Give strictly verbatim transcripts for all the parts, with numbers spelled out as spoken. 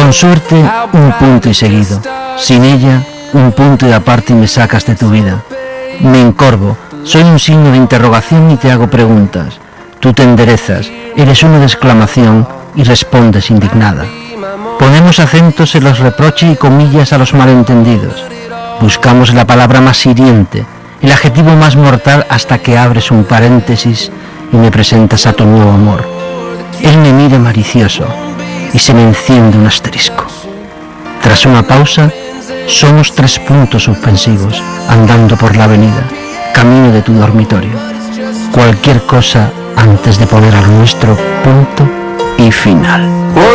Con suerte, un punto y seguido. Sin ella, un punto y aparte y me sacas de tu vida. Me encorvo, soy un signo de interrogación y te hago preguntas. Tú te enderezas, eres uno de exclamación y respondes indignada. Ponemos acentos en los reproches y comillas a los malentendidos. Buscamos la palabra más hiriente, el adjetivo más mortal hasta que abres un paréntesis y me presentas a tu nuevo amor. Él me mira malicioso y se me enciende un asterisco. Tras una pausa, somos tres puntos suspensivos andando por la avenida, camino de tu dormitorio. Cualquier cosa antes de poner al nuestro punto y final.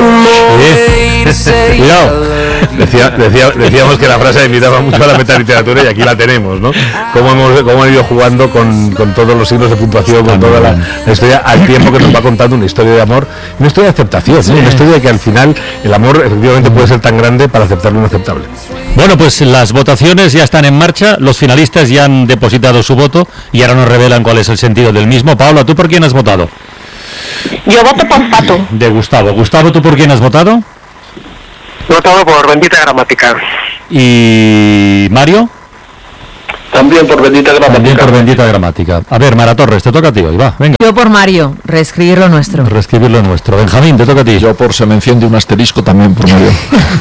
Sí. Cuidado. Decía, decía, decíamos que la frase invitaba mucho a la metaliteratura y aquí la tenemos, ¿no? Cómo hemos, cómo hemos ido jugando con, con todos los signos de puntuación, con toda la, la historia, al tiempo que nos va contando una historia de amor, una historia de aceptación, ¿no? Una historia de que al final el amor efectivamente puede ser tan grande para aceptar lo inaceptable. Bueno, pues las votaciones ya están en marcha, los finalistas ya han depositado su voto y ahora nos revelan cuál es el sentido del mismo. Paula, ¿tú por quién has votado? Yo voto por Pato. De Gustavo. Gustavo, ¿tú por quién has votado? Votado por Bendita Gramática. ¿Y Mario? También por Bendita Gramática. También por Bendita Gramática. A ver, Mara Torres, te toca a ti hoy, va, venga. Yo por Mario, reescribir lo nuestro. Reescribir lo nuestro. Benjamín, te toca a ti. Yo por se me enciende un asterisco también por Mario.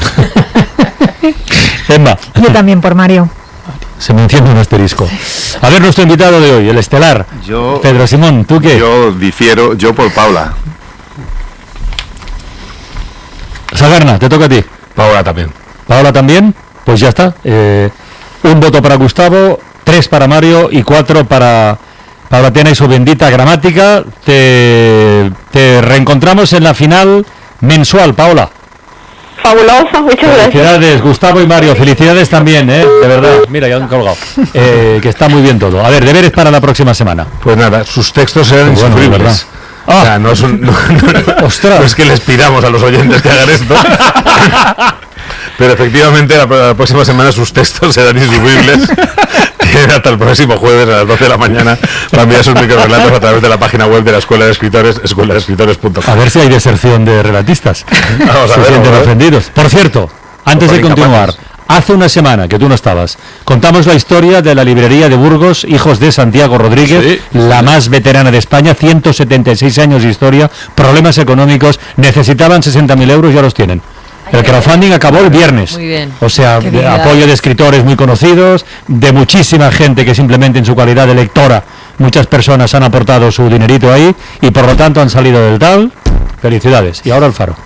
Emma. Yo también por Mario. Se me enciende un asterisco. A ver, nuestro invitado de hoy, el estelar. Yo, Pedro Simón, ¿tú qué? Yo difiero, yo por Paula. Sagarna, te toca a ti. Paula también. Paula también, pues ya está. Eh, un voto para Gustavo, tres para Mario y cuatro para Paula Tena y su Bendita Gramática. Te, te reencontramos en la final mensual, Paula. Fabuloso, muchas gracias. Felicidades, Gustavo y Mario, felicidades también, ¿eh? De verdad, mira, ya han colgado. Eh, que está muy bien todo. A ver, deberes para la próxima semana. Pues nada, sus textos serán Bueno, insufribles. Ah. O sea, no es, un, no, no, Ostras. no es que les pidamos a los oyentes que hagan esto. Pero efectivamente la, la próxima semana sus textos serán insufribles. Tienen hasta el próximo jueves a las doce de la mañana para enviar sus microrelatos a través de la página web de la Escuela de Escritores, escuela de escritores punto com. A ver si hay deserción de relatistas. Vamos a Se ver, sienten vamos a ver. ofendidos. Por cierto, antes Por de continuar, incapaces. hace una semana que tú no estabas, contamos la historia de la librería de Burgos, hijos de Santiago Rodríguez, Sí, la sí. más veterana de España, ciento setenta y seis años de historia, problemas económicos, necesitaban sesenta mil euros, ya los tienen. El crowdfunding acabó el viernes. Muy bien. O sea, Qué de bien. apoyo de escritores muy conocidos, de muchísima gente que simplemente en su calidad de lectora, muchas personas han aportado su dinerito ahí y por lo tanto han salido del tal. Felicidades. Y ahora el Faro.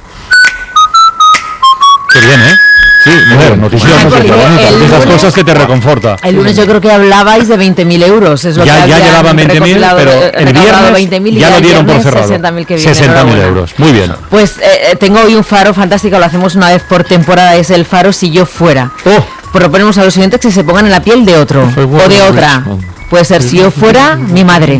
Qué bien, ¿eh? Sí, bueno, noticias, Bueno, noticias, porque bonitas, el esas lunes- cosas que te reconforta. El lunes yo creo que hablabais de veinte mil euros. Es lo Ya, que ya habían llevaban veinte mil, recopilado, pero eh, el recaudado viernes veinte mil y ya lo el dieron por viernes cerrado. sesenta mil que viene. sesenta mil enhorabuena. euros, muy bien. Pues eh, tengo hoy un faro fantástico, lo hacemos una vez por temporada, es el faro Si Yo Fuera. Oh. Proponemos a los oyentes que se pongan en la piel de otro Soy o bueno, de otra. Luis. Puede ser si yo fuera mi madre,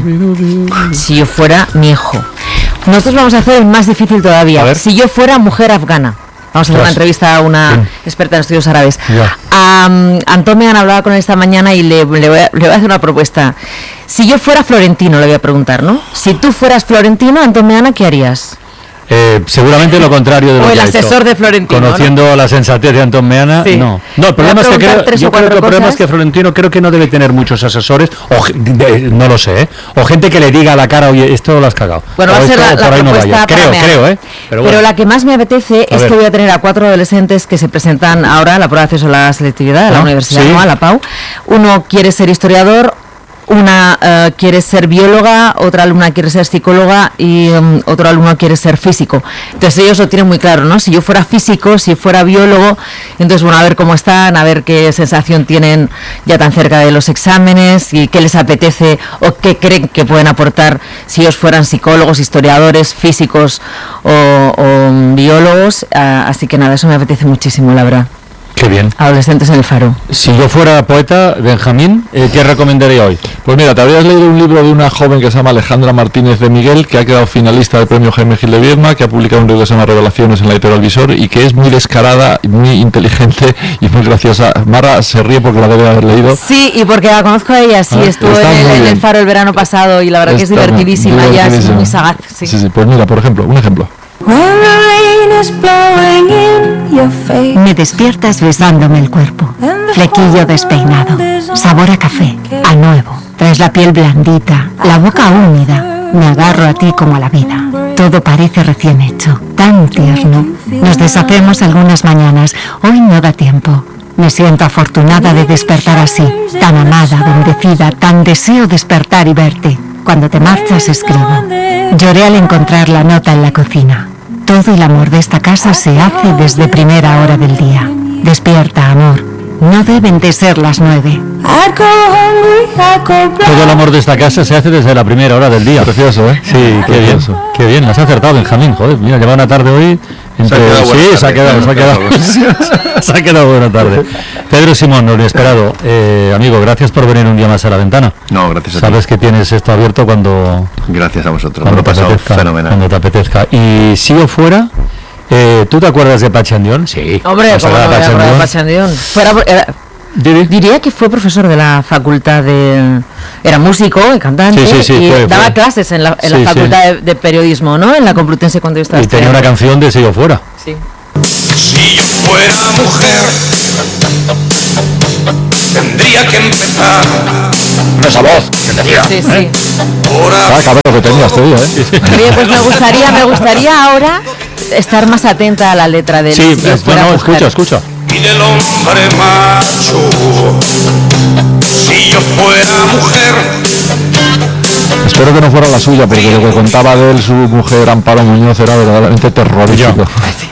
si yo fuera mi hijo. Nosotros vamos a hacer el más difícil A todavía. ver. Si yo fuera mujer afgana. Vamos a hacer una Ostras. entrevista a una Bien. experta en estudios árabes. Ya. A um, Antón me han hablado con él esta mañana y le, le, voy a, le voy a hacer una propuesta. Si yo fuera Florentino, le voy a preguntar, ¿no? Si tú fueras Florentino, Antón Meana, ¿qué harías? Eh, seguramente lo contrario de lo O que el ha hecho. asesor de Florentino, Conociendo la sensatez de Antón Meana, Sí. no. No, el Le problema voy a es que preguntar creo, tres yo o creo que cuatro el problema es cosas. que Florentino creo que no debe tener muchos asesores, o ge- de- no lo sé, ¿eh? O gente que le diga a la cara, oye, esto lo has cagado. Bueno, O va a ser esto la, por la ahí no propuesta vayas. para Creo, Meana. creo, ¿eh? Pero, bueno. la que más me apetece A es ver. que voy a tener a cuatro adolescentes que se presentan ahora a la prueba de acceso a la selectividad de la Ah, Universidad sí. ¿no? a la Pau. Uno quiere ser historiador, una eh, quiere ser bióloga, otra alumna quiere ser psicóloga y um, otro alumno quiere ser físico. Entonces ellos lo tienen muy claro, ¿no? Si yo fuera físico, si fuera biólogo, entonces bueno, a ver cómo están, a ver qué sensación tienen ya tan cerca de los exámenes y qué les apetece o qué creen que pueden aportar si ellos fueran psicólogos, historiadores, físicos o, o biólogos. Ah, así que nada, eso me apetece muchísimo, la verdad. Qué bien. Adolescentes en el Faro. Si yo fuera poeta, Benjamín, eh, ¿qué recomendaría hoy? Pues mira, te habrías leído un libro de una joven que se llama Alejandra Martínez de Miguel, que ha quedado finalista del premio Jaime Gil de Viedma, que ha publicado un libro que se llama Revelaciones en la editorial Visor y que es muy descarada, muy inteligente y muy graciosa. Mara se ríe porque la debe haber leído. Sí, y porque la conozco a ella, sí, Ah, estuvo está en el, muy en el bien. Faro el verano pasado y la verdad que es Está muy- divertidísima, muy ella es divertidísima. muy sagaz. Sí. Sí, sí, pues mira, por ejemplo, un ejemplo. When the rain is blowing in Me despiertas besándome el cuerpo. Flequillo despeinado. Sabor a café, a nuevo. Traes la piel blandita, la boca húmeda. Me agarro a ti como a la vida. Todo parece recién hecho, tan tierno. Nos deshacemos algunas mañanas. Hoy no da tiempo. Me siento afortunada de despertar así, tan amada, bendecida, tan deseo despertar y verte. Cuando te marchas escribo. Lloré al encontrar la nota en la cocina. Todo el amor de esta casa se hace desde primera hora del día. Despierta, amor. No deben de ser las nueve. Todo el amor de esta casa se hace desde la primera hora del día. Precioso, ¿eh? Sí, qué bien, qué bien. Has acertado, Benjamín. Joder, mira, lleva una tarde hoy. Entre... Se ha quedado sí, buena se ha tarde, quedado, se ha quedado, se ha quedado buena tarde. Pedro Simón, lo inesperado. Eh, amigo, gracias por venir un día más a la ventana. No, gracias a ti. Sabes que tienes esto abierto cuando... Gracias a vosotros. Cuando Me lo he te pasado apetezca, fenomenal. cuando te apetezca. Y si yo fuera... Eh, ¿Tú te acuerdas de Pachandión? Sí. Hombre, ¿Te como no acuerdas de voy a acordar de Pachandión? Pachandión. Fuera, era- Didi. diría que fue profesor de la facultad de... Era músico y cantante Sí, sí, sí, y fue, daba fue. clases en la, en Sí, la facultad sí. de, de periodismo, ¿no? En la Complutense cuando yo estaba Y tenía una estudiando. canción de Si yo fuera. Sí. Si yo fuera mujer, tendría que empezar Esa voz que tenía. Sí, sí. por Ah, cabrón, que tenía este día, ¿eh? Oye, pues me gustaría, me gustaría ahora estar más atenta a la letra del Sí, Si yo eh, fuera no, no, mujer. escucha, escucha. y del hombre macho. Si yo fuera mujer, Espero que no fuera la suya, porque lo que contaba de él su mujer Amparo Muñoz era verdaderamente terrorífico.